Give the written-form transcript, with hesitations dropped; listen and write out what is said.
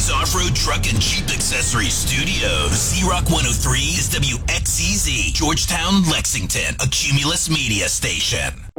Cumulus Off-Road Truck and Jeep Accessories Studios. Z-Rock 103 is WXCZ, Georgetown, Lexington, a Cumulus media station.